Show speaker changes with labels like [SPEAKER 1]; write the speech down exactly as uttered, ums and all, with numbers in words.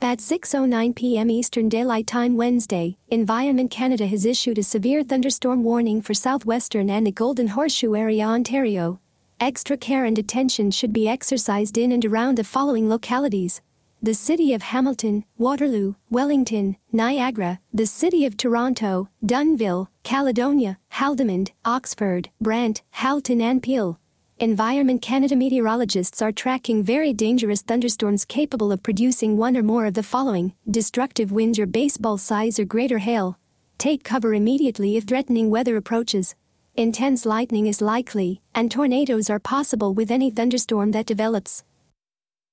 [SPEAKER 1] At six oh nine p m Eastern Daylight Time Wednesday, Environment Canada has issued a severe thunderstorm warning for southwestern and the Golden Horseshoe area, Ontario. Extra care and attention should be exercised in and around the following localities: the city of Hamilton, Waterloo, Wellington, Niagara, the city of Toronto, Dunnville, Caledonia, Haldimand, Oxford, Brant, Halton and Peel. Environment Canada meteorologists are tracking very dangerous thunderstorms capable of producing one or more of the following: destructive winds or baseball size or greater hail. Take cover immediately if threatening weather approaches. Intense lightning is likely, and tornadoes are possible with any thunderstorm that develops.